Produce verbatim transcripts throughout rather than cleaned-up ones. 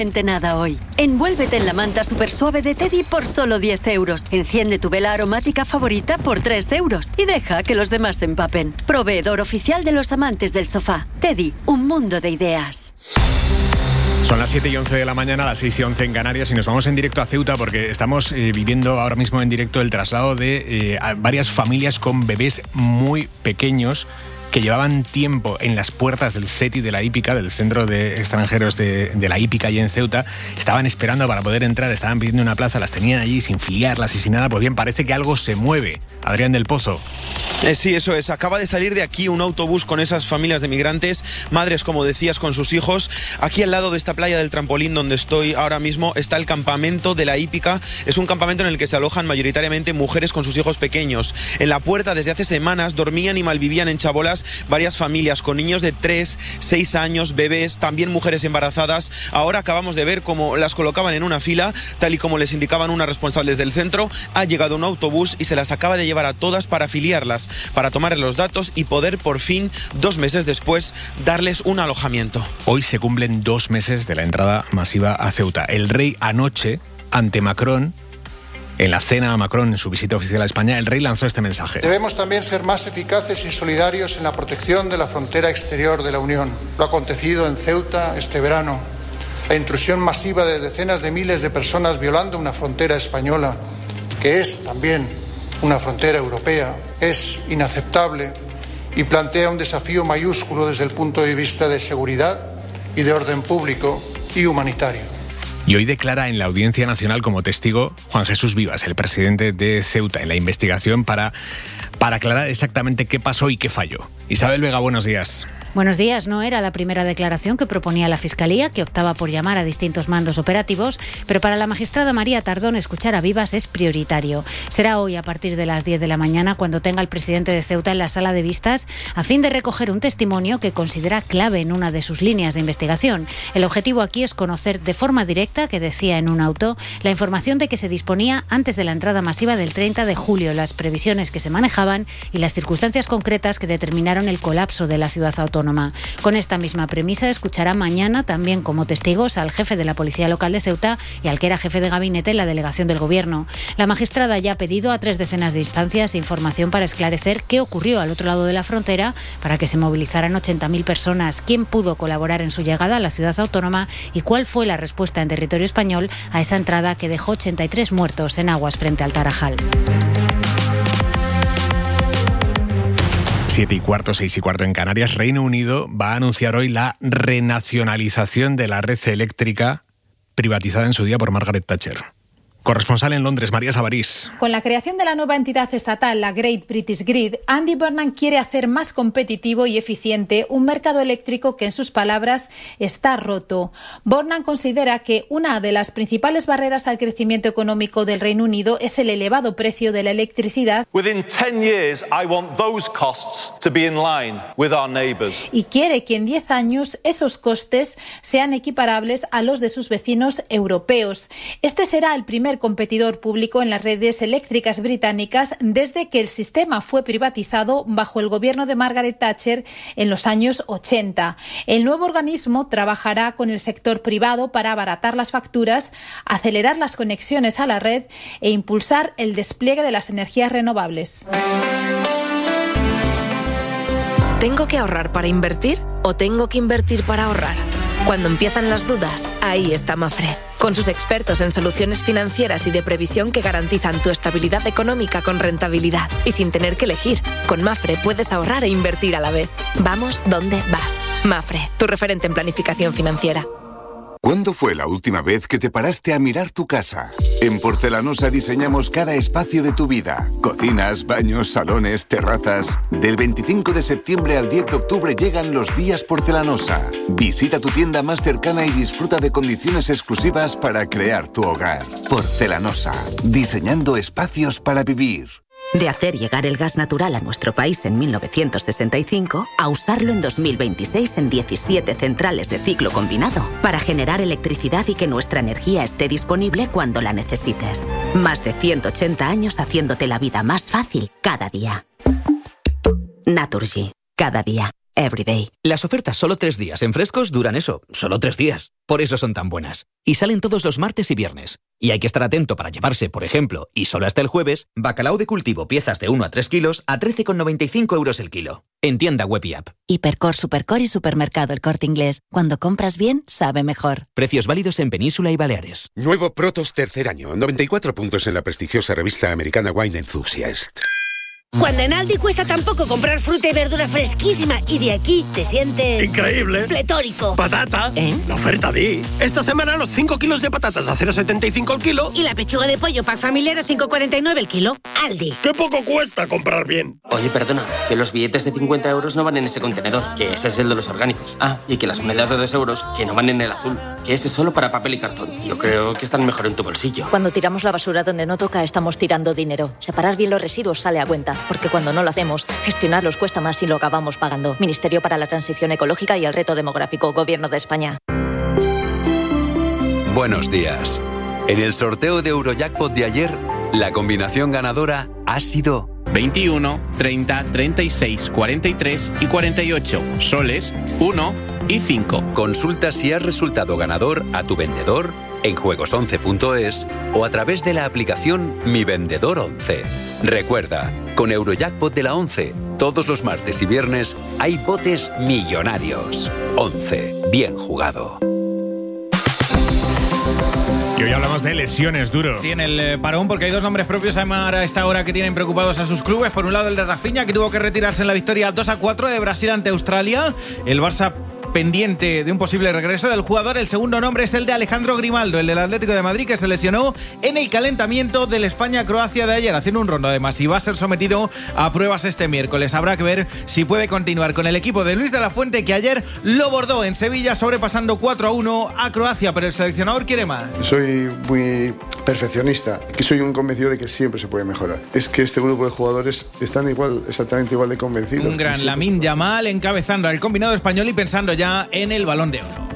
Nada hoy. Envuélvete en la manta super suave de Teddy por solo diez euros. Enciende tu vela aromática favorita por tres euros. Y deja que los demás se empapen. Proveedor oficial de los amantes del sofá. Teddy, un mundo de ideas. Son las siete y once de la mañana, las seis y once en Canarias, y nos vamos en directo a Ceuta porque estamos eh, viviendo ahora mismo en directo el traslado de eh, varias familias con bebés muy pequeños que llevaban tiempo en las puertas del CETI de la Hípica, del Centro de Extranjeros de, de la Hípica, allí en Ceuta. Estaban esperando para poder entrar, estaban pidiendo una plaza, las tenían allí sin filiarlas y sin nada. Pues bien, parece que algo se mueve. Adrián del Pozo. Eh, sí, eso es. Acaba de salir de aquí un autobús con esas familias de migrantes, madres, como decías, con sus hijos. Aquí al lado de esta playa del Trampolín, donde estoy ahora mismo, está el campamento de la Hípica. Es un campamento en el que se alojan mayoritariamente mujeres con sus hijos pequeños. En la puerta, desde hace semanas, dormían y malvivían en chabolas varias familias con niños de tres, seis años, bebés, también mujeres embarazadas. Ahora acabamos de ver cómo las colocaban en una fila, tal y como les indicaban unas responsables del centro. Ha llegado un autobús y se las acaba de llevar a todas para afiliarlas, para tomar los datos y poder por fin, dos meses después, darles un alojamiento. Hoy se cumplen dos meses de la entrada masiva a Ceuta. El rey anoche, ante Macron, en la cena a Macron en su visita oficial a España, el rey lanzó este mensaje. Debemos también ser más eficaces y solidarios en la protección de la frontera exterior de la Unión. Lo acontecido en Ceuta este verano, la intrusión masiva de decenas de miles de personas violando una frontera española, que es también una frontera europea, es inaceptable y plantea un desafío mayúsculo desde el punto de vista de seguridad y de orden público y humanitario. Y hoy declara en la Audiencia Nacional como testigo Juan Jesús Vivas, el presidente de Ceuta, en la investigación para, para aclarar exactamente qué pasó y qué falló. Isabel Vega, buenos días. Buenos días. No era la primera declaración que proponía la Fiscalía, que optaba por llamar a distintos mandos operativos, pero para la magistrada María Tardón escuchar a Vivas es prioritario. Será hoy a partir de las diez de la mañana cuando tenga al presidente de Ceuta en la sala de vistas a fin de recoger un testimonio que considera clave en una de sus líneas de investigación. El objetivo aquí es conocer de forma directa, que decía en un auto, la información de que se disponía antes de la entrada masiva del treinta de julio, las previsiones que se manejaban y las circunstancias concretas que determinaron el colapso de la ciudad autónoma. Con esta misma premisa escuchará mañana también como testigos al jefe de la Policía Local de Ceuta y al que era jefe de gabinete en la delegación del Gobierno. La magistrada ya ha pedido a tres decenas de instancias información para esclarecer qué ocurrió al otro lado de la frontera para que se movilizaran ochenta mil personas, quién pudo colaborar en su llegada a la ciudad autónoma y cuál fue la respuesta en territorio español a esa entrada que dejó ochenta y tres muertos en aguas frente al Tarajal. Siete y cuarto, seis y cuarto en Canarias. Reino Unido va a anunciar hoy la renacionalización de la red eléctrica privatizada en su día por Margaret Thatcher. Corresponsal en Londres, María Sabarís. Con la creación de la nueva entidad estatal, la Great British Grid, Andy Burnham quiere hacer más competitivo y eficiente un mercado eléctrico que, en sus palabras, está roto. Burnham considera que una de las principales barreras al crecimiento económico del Reino Unido es el elevado precio de la electricidad. Within ten years, I want those costs to be in line with our neighbours. Y quiere que en diez años esos costes sean equiparables a los de sus vecinos europeos. Este será el primer competidor público en las redes eléctricas británicas desde que el sistema fue privatizado bajo el gobierno de Margaret Thatcher en los años ochenta. El nuevo organismo trabajará con el sector privado para abaratar las facturas, acelerar las conexiones a la red e impulsar el despliegue de las energías renovables. ¿Tengo que ahorrar para invertir o tengo que invertir para ahorrar? Cuando empiezan las dudas, ahí está Mafre, con sus expertos en soluciones financieras y de previsión que garantizan tu estabilidad económica con rentabilidad y sin tener que elegir. Con Mafre puedes ahorrar e invertir a la vez. Vamos donde vas. Mafre, tu referente en planificación financiera. ¿Cuándo fue la última vez que te paraste a mirar tu casa? En Porcelanosa diseñamos cada espacio de tu vida. Cocinas, baños, salones, terrazas. Del veinticinco de septiembre al diez de octubre llegan los días Porcelanosa. Visita tu tienda más cercana y disfruta de condiciones exclusivas para crear tu hogar. Porcelanosa, diseñando espacios para vivir. De hacer llegar el gas natural a nuestro país en mil novecientos sesenta y cinco a usarlo en dos mil veintiséis en diecisiete centrales de ciclo combinado para generar electricidad y que nuestra energía esté disponible cuando la necesites. Más de ciento ochenta años haciéndote la vida más fácil cada día. Naturgy, cada día. everyday. Las ofertas solo tres días en Frescos duran eso, solo tres días. Por eso son tan buenas. Y salen todos los martes y viernes. Y hay que estar atento para llevarse, por ejemplo, y solo hasta el jueves, bacalao de cultivo piezas de uno a tres kilos a trece con noventa y cinco euros el kilo. En tienda web y app. Hipercor, Supercor y Supermercado El Corte Inglés. Cuando compras bien, sabe mejor. Precios válidos en Península y Baleares. Nuevo Protos tercer año. noventa y cuatro puntos en la prestigiosa revista americana Wine Enthusiast. Cuando en Aldi cuesta tan poco comprar fruta y verdura fresquísima y de aquí te sientes... ¡increíble! ¡Pletórico! ¡Patata! ¿Eh? La oferta di. Esta semana los cinco kilos de patatas a cero coma setenta y cinco el kilo. Y la pechuga de pollo pack familiar a cinco coma cuarenta y nueve el kilo. Aldi. ¡Qué poco cuesta comprar bien! Oye, perdona, que los billetes de cincuenta euros no van en ese contenedor, que ese es el de los orgánicos. Ah, y que las monedas de dos euros, que no van en el azul, que ese es solo para papel y cartón. Yo creo que están mejor en tu bolsillo. Cuando tiramos la basura donde no toca, estamos tirando dinero. Separar bien los residuos sale a cuenta, porque cuando no lo hacemos, gestionarlos cuesta más y lo acabamos pagando. Ministerio para la Transición Ecológica y el Reto Demográfico, Gobierno de España. Buenos días. En el sorteo de Eurojackpot de ayer, la combinación ganadora ha sido veintiuno, treinta, treinta y seis, cuarenta y tres y cuarenta y ocho. Soles, uno y cinco. Consulta si has resultado ganador a tu vendedor en juegos once punto es o a través de la aplicación Mi Vendedor once. Recuerda, con Eurojackpot de la once, todos los martes y viernes hay botes millonarios. once. Bien jugado. Y hoy hablamos de lesiones, Duro. Tiene el eh, parón porque hay dos nombres propios a esta hora que tienen preocupados a sus clubes. Por un lado el de Rafinha, que tuvo que retirarse en la victoria dos a cuatro de Brasil ante Australia. El Barça pendiente de un posible regreso del jugador. El segundo nombre es el de Alejandro Grimaldo, el del Atlético de Madrid, que se lesionó en el calentamiento del España-Croacia de ayer, haciendo un rondo además, y va a ser sometido a pruebas este miércoles. Habrá que ver si puede continuar con el equipo de Luis de la Fuente, que ayer lo bordó en Sevilla, sobrepasando cuatro a uno a Croacia, pero el seleccionador quiere más. Soy muy perfeccionista, que soy un convencido de que siempre se puede mejorar. Es que este grupo de jugadores están igual, exactamente igual de convencidos. Un gran Lamine Yamal encabezando al combinado español y pensando ya en el Balón de Oro.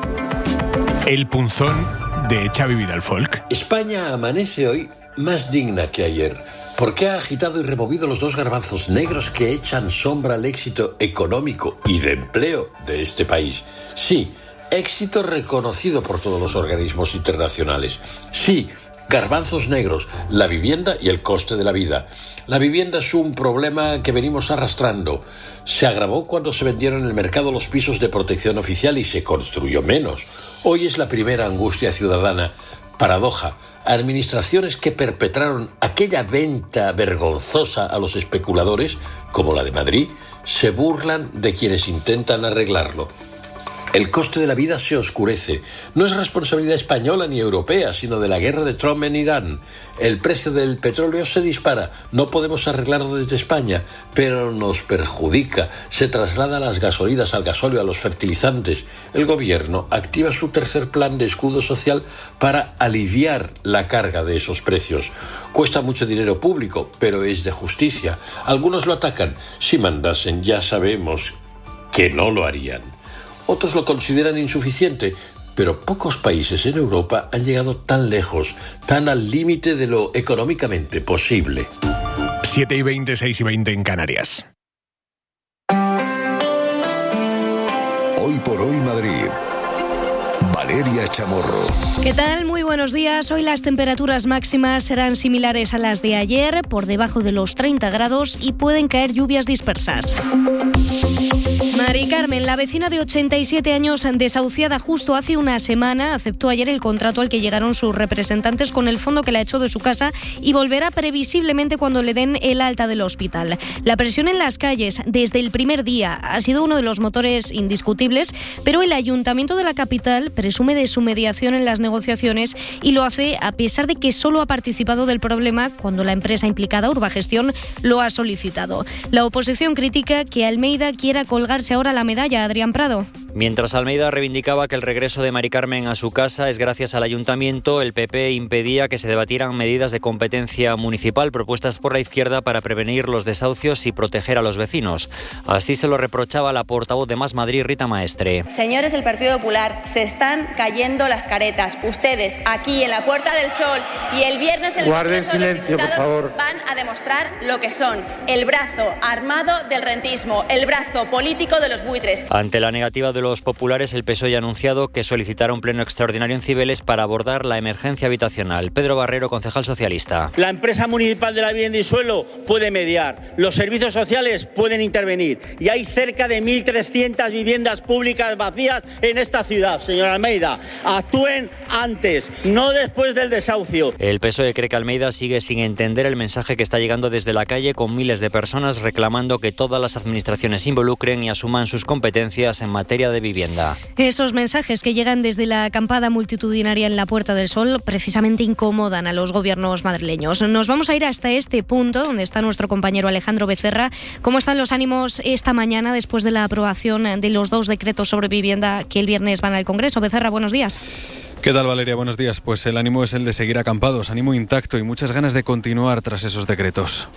El punzón de Xavi Vidal-Folk. España amanece hoy más digna que ayer, porque ha agitado y removido los dos garbanzos negros que echan sombra al éxito económico y de empleo de este país. Sí, éxito reconocido por todos los organismos internacionales. Sí, garbanzos negros, la vivienda y el coste de la vida. La vivienda es un problema que venimos arrastrando. Se agravó cuando se vendieron en el mercado los pisos de protección oficial y se construyó menos. Hoy es la primera angustia ciudadana. Paradoja, administraciones que perpetraron aquella venta vergonzosa a los especuladores, como la de Madrid, se burlan de quienes intentan arreglarlo. El coste de la vida se oscurece. No es responsabilidad española ni europea, sino de la guerra de Trump en Irán. El precio del petróleo se dispara. No podemos arreglarlo desde España, pero nos perjudica. Se traslada las gasolinas, al gasóleo, a los fertilizantes. El gobierno activa su tercer plan de escudo social para aliviar la carga de esos precios. Cuesta mucho dinero público, pero es de justicia. Algunos lo atacan. Si mandasen, ya sabemos que no lo harían. Otros lo consideran insuficiente, pero pocos países en Europa han llegado tan lejos, tan al límite de lo económicamente posible. siete y veinte, seis y veinte en Canarias. Hoy por hoy Madrid. Valeria Chamorro. ¿Qué tal? Muy buenos días. Hoy las temperaturas máximas serán similares a las de ayer, por debajo de los treinta grados, y pueden caer lluvias dispersas. Mari Carmen, la vecina de ochenta y siete años desahuciada justo hace una semana, aceptó ayer el contrato al que llegaron sus representantes con el fondo que la echó de su casa y volverá previsiblemente cuando le den el alta del hospital. La presión en las calles desde el primer día ha sido uno de los motores indiscutibles, pero el Ayuntamiento de la capital presume de su mediación en las negociaciones y lo hace a pesar de que solo ha participado del problema cuando la empresa implicada, Urbagestión, lo ha solicitado. La oposición critica que Almeida quiera colgarse ahora la medalla, Adrián Prado. Mientras Almeida reivindicaba que el regreso de Mari Carmen a su casa es gracias al ayuntamiento, el P P impedía que se debatieran medidas de competencia municipal propuestas por la izquierda para prevenir los desahucios y proteger a los vecinos. Así se lo reprochaba la portavoz de Más Madrid, Rita Maestre. Señores del Partido Popular, se están cayendo las caretas. Ustedes, aquí en la Puerta del Sol y el viernes en el Guarden silencio, por favor. Van a demostrar lo que son: el brazo armado del rentismo, el brazo político de los buitres. Ante la negativa de los populares, el P S O E ha anunciado que solicitará un pleno extraordinario en Cibeles para abordar la emergencia habitacional. Pedro Barrero, concejal socialista. La empresa municipal de la vivienda y suelo puede mediar, los servicios sociales pueden intervenir y hay cerca de mil trescientas viviendas públicas vacías en esta ciudad, señor Almeida. Actúen antes, no después del desahucio. El P S O E cree que Almeida sigue sin entender el mensaje que está llegando desde la calle, con miles de personas reclamando que todas las administraciones se involucren y asuman sus competencias en materia de vivienda. Esos mensajes que llegan desde la acampada multitudinaria en la Puerta del Sol precisamente incomodan a los gobiernos madrileños. Nos vamos a ir hasta este punto donde está nuestro compañero Alejandro Becerra. ¿Cómo están los ánimos esta mañana después de la aprobación de los dos decretos sobre vivienda que el viernes van al Congreso? Becerra, buenos días. ¿Qué tal, Valeria? Buenos días. Pues el ánimo es el de seguir acampados, ánimo intacto y muchas ganas de continuar tras esos decretos.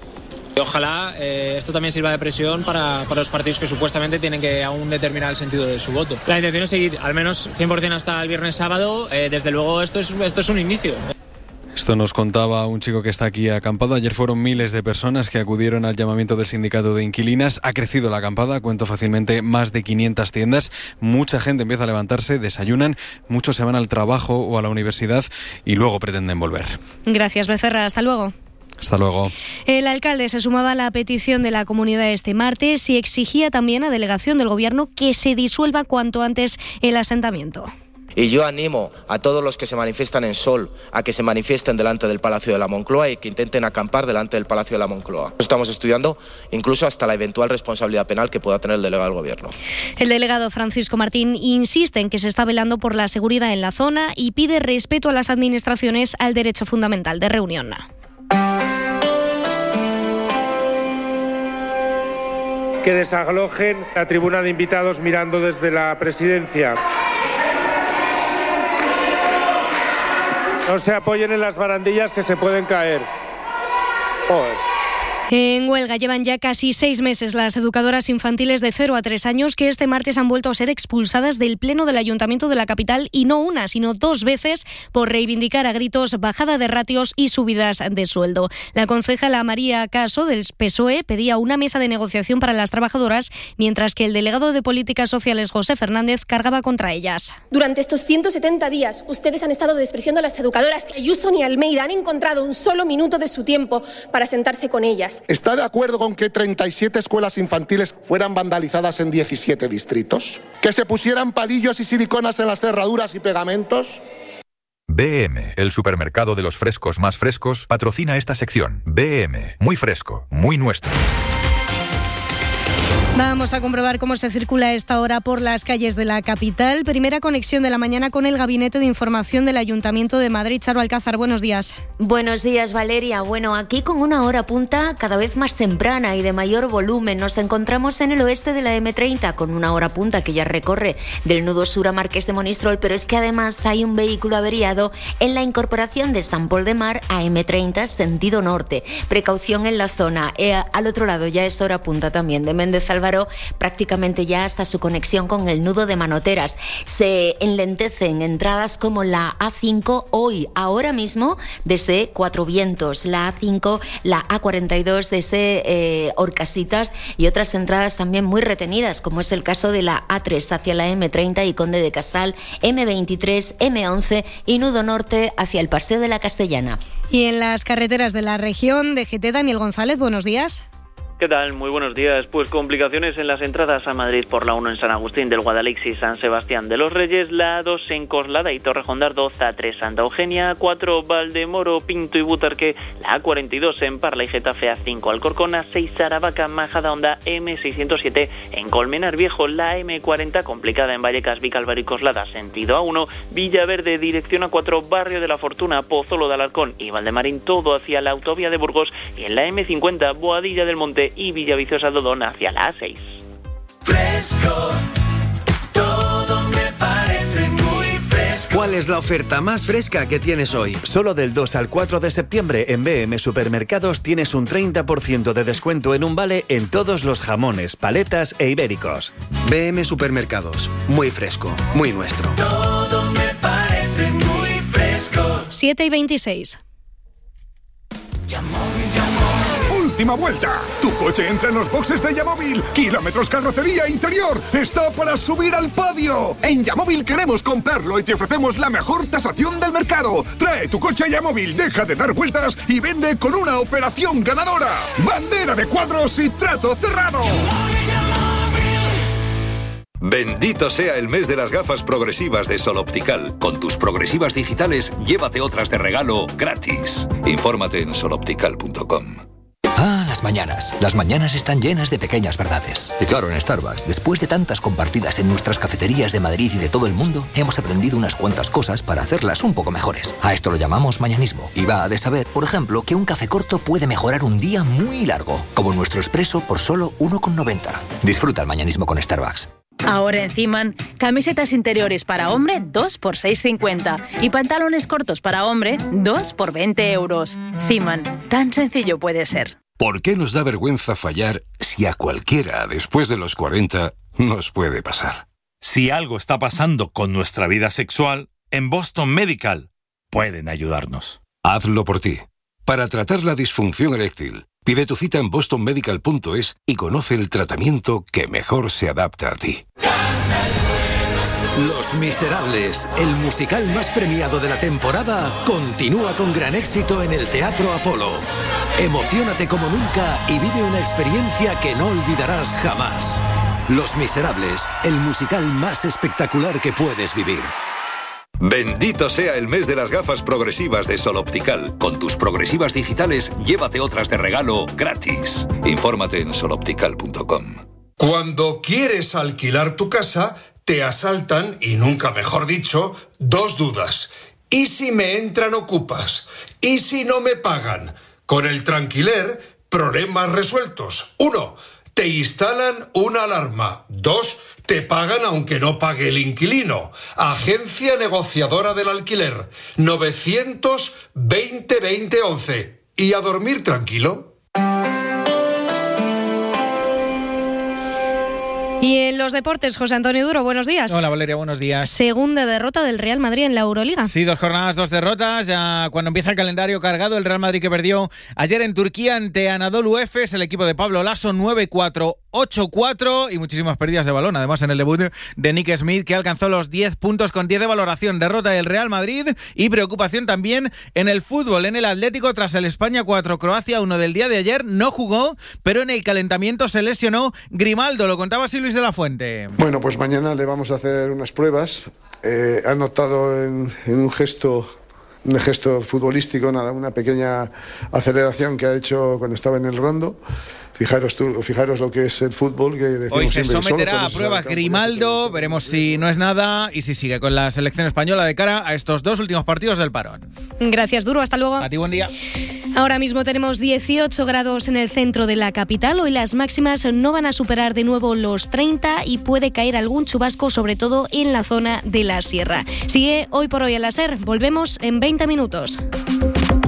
Ojalá eh, esto también sirva de presión para, para los partidos que supuestamente tienen que aún determinar el sentido de su voto. La intención es seguir al menos cien por ciento hasta el viernes sábado. Eh, desde luego esto es, esto es un inicio. Esto nos contaba un chico que está aquí acampado. Ayer fueron miles de personas que acudieron al llamamiento del sindicato de inquilinas. Ha crecido la acampada, cuento fácilmente más de quinientas tiendas. Mucha gente empieza a levantarse, desayunan, muchos se van al trabajo o a la universidad y luego pretenden volver. Gracias, Becerra. Hasta luego. Hasta luego. El alcalde se sumaba a la petición de la comunidad este martes y exigía también a delegación del Gobierno que se disuelva cuanto antes el asentamiento. Y yo animo a todos los que se manifiestan en Sol a que se manifiesten delante del Palacio de la Moncloa y que intenten acampar delante del Palacio de la Moncloa. Estamos estudiando incluso hasta la eventual responsabilidad penal que pueda tener el delegado del Gobierno. El delegado Francisco Martín insiste en que se está velando por la seguridad en la zona y pide respeto a las administraciones al derecho fundamental de reunión. Que desalojen la tribuna de invitados mirando desde la presidencia. No se apoyen en las barandillas que se pueden caer. Joder. En huelga llevan ya casi seis meses las educadoras infantiles de cero a tres años que este martes han vuelto a ser expulsadas del Pleno del Ayuntamiento de la capital y no una, sino dos veces por reivindicar a gritos bajada de ratios y subidas de sueldo. La concejala María Caso del P S O E pedía una mesa de negociación para las trabajadoras, mientras que el delegado de Políticas Sociales José Fernández cargaba contra ellas. Durante estos ciento setenta días ustedes han estado despreciando a las educadoras. Ayuso ni Almeida han encontrado un solo minuto de su tiempo para sentarse con ellas. ¿Está de acuerdo con que treinta y siete escuelas infantiles fueran vandalizadas en diecisiete distritos? ¿Que se pusieran palillos y siliconas en las cerraduras y pegamentos? B M, el supermercado de los frescos más frescos, patrocina esta sección. B M, muy fresco, muy nuestro. Vamos a comprobar cómo se circula a esta hora por las calles de la capital. Primera conexión de la mañana con el Gabinete de Información del Ayuntamiento de Madrid. Charo Alcázar, buenos días. Buenos días, Valeria. Bueno, aquí con una hora punta cada vez más temprana y de mayor volumen. Nos encontramos en el oeste de la eme treinta con una hora punta que ya recorre del nudo sur a Marqués de Monistrol, pero es que además hay un vehículo averiado en la incorporación de San Pol de Mar a eme treinta sentido norte. Precaución en la zona. Eh, al otro lado ya es hora punta también de Méndez Álvaro, prácticamente ya hasta su conexión con el nudo de Manoteras. Se enlentecen entradas como la A cinco hoy, ahora mismo, desde Cuatro Vientos, la A cinco, la A cuarenta y dos desde eh, Orcasitas y otras entradas también muy retenidas, como es el caso de la A tres hacia la eme treinta y Conde de Casal, eme veintitrés, eme once y nudo norte hacia el Paseo de la Castellana. Y en las carreteras de la región, D G T, Daniel González, buenos días. ¿Qué tal? Muy buenos días. Pues complicaciones en las entradas a Madrid por la uno en San Agustín del Guadalix y San Sebastián de los Reyes, la A dos en Coslada y Torrejón-Dardo, A tres Santa Eugenia, A cuatro Valdemoro, Pinto y Butarque, la A cuarenta y dos en Parla y Getafe, A cinco Alcorcón, A seis Aravaca, Majadahonda, eme seiscientos siete en Colmenar Viejo, la eme cuarenta complicada en Vallecas, Vicálvaro y Coslada, sentido A uno, Villaverde, dirección A cuatro, Barrio de la Fortuna, Pozuelo de Alarcón y Valdemarín, todo hacia la autovía de Burgos, y en la eme cincuenta, Boadilla del Monte y Villaviciosa Dodón hacia la A seis. Fresco, ¿Cuál es la oferta más fresca que tienes hoy? Solo del dos al cuatro de septiembre en B M Supermercados tienes un treinta por ciento de descuento en un vale en todos los jamones, paletas e ibéricos. B M Supermercados. Muy fresco, muy nuestro. Todo me parece muy fresco. siete y veintiséis. ¡Última vuelta! Tu coche entra en los boxes de Yamóvil. Kilómetros carrocería interior. Está para subir al podio. En Yamóvil queremos comprarlo y te ofrecemos la mejor tasación del mercado. Trae tu coche a Yamóvil, deja de dar vueltas y vende con una operación ganadora. Bandera de cuadros y trato cerrado. Bendito sea el mes de las gafas progresivas de Sol Optical. Con tus progresivas digitales, llévate otras de regalo gratis. Infórmate en sol optical punto com. Ah, las mañanas. Las mañanas están llenas de pequeñas verdades. Y claro, en Starbucks, después de tantas compartidas en nuestras cafeterías de Madrid y de todo el mundo, hemos aprendido unas cuantas cosas para hacerlas un poco mejores. A esto lo llamamos mañanismo. Y va de saber, por ejemplo, que un café corto puede mejorar un día muy largo, como nuestro expreso por solo uno con noventa. Disfruta el mañanismo con Starbucks. Ahora en Ciman, camisetas interiores para hombre dos por seis cincuenta y pantalones cortos para hombre dos por veinte euros. Ciman, tan sencillo puede ser. ¿Por qué nos da vergüenza fallar si a cualquiera después de los cuarenta nos puede pasar? Si algo está pasando con nuestra vida sexual, en Boston Medical pueden ayudarnos. Hazlo por ti. Para tratar la disfunción eréctil, pide tu cita en boston medical punto es y conoce el tratamiento que mejor se adapta a ti. Los Miserables, el musical más premiado de la temporada, continúa con gran éxito en el Teatro Apolo. Emociónate como nunca y vive una experiencia que no olvidarás jamás. Los Miserables, el musical más espectacular que puedes vivir. Bendito sea el mes de las gafas progresivas de Sol Optical. Con tus progresivas digitales, llévate otras de regalo gratis. Infórmate en sol optical punto com. Cuando quieres alquilar tu casa, te asaltan, y nunca mejor dicho, dos dudas. ¿Y si me entran ocupas? ¿Y si no me pagan? Con el Tranquiler, problemas resueltos. Uno, te instalan una alarma. Dos, te pagan aunque no pague el inquilino. Agencia negociadora del alquiler. novecientos veinte veinte once. ¿Y a dormir tranquilo? Y en los deportes, José Antonio Duro, buenos días. Hola Valeria, buenos días. Segunda derrota del Real Madrid en la Euroliga. Sí, dos jornadas, dos derrotas. Ya cuando empieza el calendario cargado, el Real Madrid que perdió ayer en Turquía ante Anadolu Efes, el equipo de Pablo Lasso, nueve cuatro, ocho cuatro y muchísimas pérdidas de balón. Además, en el debut de Nick Smith, que alcanzó los diez puntos con diez de valoración. Derrota del Real Madrid y preocupación también en el fútbol, en el Atlético, tras el España cuatro, Croacia uno del día de ayer. No jugó, pero en el calentamiento se lesionó Grimaldo. Lo contaba Silvio de la Fuente. Bueno, pues mañana le vamos a hacer unas pruebas. Eh, ha notado en, en un gesto, un gesto futbolístico, nada, una pequeña aceleración que ha hecho cuando estaba en el rondo. Fijaros tú, fijaros lo que es el fútbol, que decimos hoy se siempre, someterá a pruebas Grimaldo, veremos si no es nada y si sigue con la selección española de cara a estos dos últimos partidos del parón. Gracias, Duro, hasta luego. A ti, buen día. Ahora mismo tenemos dieciocho grados en el centro de la capital. Hoy las máximas no van a superar de nuevo los treinta y puede caer algún chubasco, sobre todo en la zona de la sierra. Sigue Hoy por Hoy a la SER. Volvemos en veinte minutos.